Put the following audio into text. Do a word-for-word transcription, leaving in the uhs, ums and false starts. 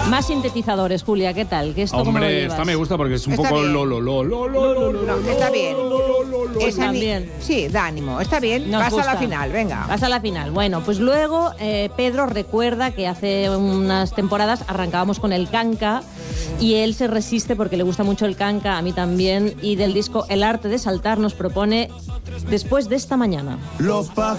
Más sintetizadores, Julia, ¿qué tal? ¿Qué esto, cómo lo Hombre, llevas? esta me gusta porque es un Está poco bien. lo, lo, lo, lo, lo, lo, lo, No, está bien. Es ani- También. Sí, da ánimo. Está bien. Nos Pasa a la gusta. final, venga. Pasa a la final. Bueno, pues luego eh, Pedro recuerda que hace unas temporadas arrancábamos con el canca y él se resiste porque le gusta mucho el canca, a mí también, y del disco El arte de saltar nos propone Después de esta mañana. Los